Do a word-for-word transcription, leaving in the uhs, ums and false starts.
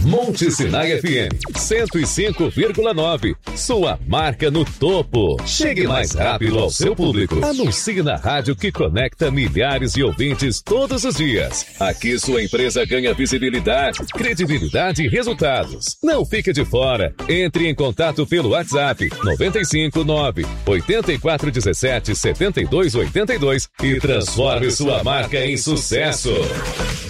Monte Sinai F M cento e cinco vírgula nove. Sua marca no topo. Chegue mais rápido ao seu público. Anuncie na rádio que conecta milhares de ouvintes todos os dias. Aqui sua empresa ganha visibilidade, credibilidade e resultados. Não fique de fora. Entre em contato pelo WhatsApp nove cinco nove, oito quatro um sete, sete dois oito dois e transforme sua marca em sucesso.